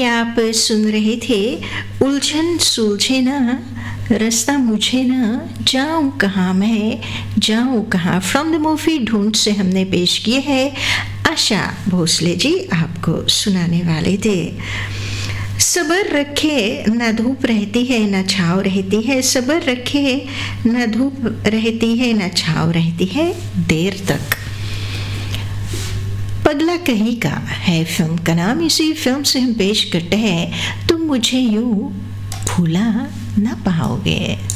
अभी आप सुन रहे थे उलझन सुलझे ना, रास्ता मुझे ना, जाऊं कहाँ मैं, जाऊं कहाँ, फ्रॉम द मूवी ढूंढ से हमने पेश किए है। आशा भोसले जी आपको सुनाने वाले थे। सबर रखे न धूप रहती है न छाँव रहती है, सबर रखे न धूप रहती है न छाँव रहती है देर तक। पगला कहीं का है फिल्म का नाम। इसी फिल्म से हम पेश करते हैं तुम मुझे यूं भूला ना पाओगे।